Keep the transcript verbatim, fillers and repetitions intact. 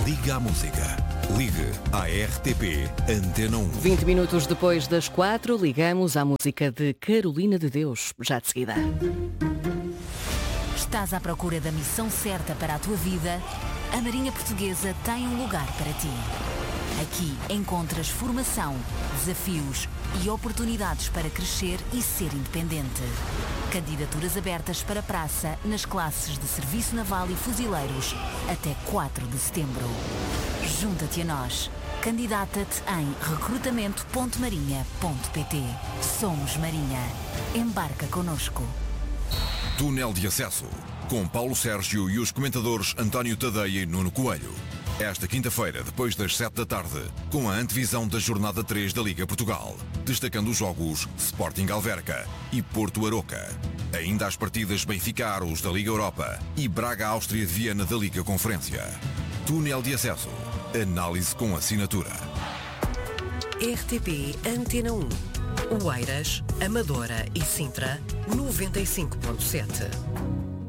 Liga à Música. Ligue à R T P Antena um. vinte minutos depois das quatro, ligamos à música de Carolina de Deus, já de seguida. Estás à procura da missão certa para a tua vida? A Marinha Portuguesa tem um lugar para ti. Aqui encontras formação, desafios e oportunidades para crescer e ser independente. Candidaturas abertas para praça nas classes de Serviço Naval e Fuzileiros até quatro de setembro. Junta-te a nós. Candidata-te em recrutamento ponto marinha ponto pt. Somos Marinha. Embarca connosco. Túnel de Acesso, com Paulo Sérgio e os comentadores António Tadeia e Nuno Coelho. Esta quinta-feira, depois das sete da tarde, com a antevisão da jornada três da Liga Portugal, destacando os jogos Sporting Alverca e Porto Aroca. Ainda as partidas Benfica Aros da Liga Europa e Braga Áustria de Viena da Liga Conferência. Túnel de Acesso. Análise com assinatura. R T P Antena um. Oeiras, Amadora e Sintra, noventa e cinco ponto sete.